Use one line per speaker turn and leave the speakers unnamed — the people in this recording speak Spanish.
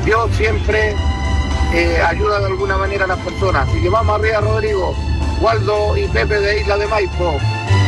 Dios siempre ayuda de alguna manera a las personas. Así que vamos arriba, Rodrigo, Waldo y Pepe de Isla de Maipo.